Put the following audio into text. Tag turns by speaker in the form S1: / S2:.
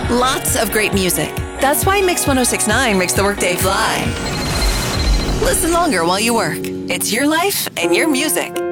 S1: Lots of great music. That's why Mix 1069 makes the workday fly. Listen longer while you work. It's your life and your music.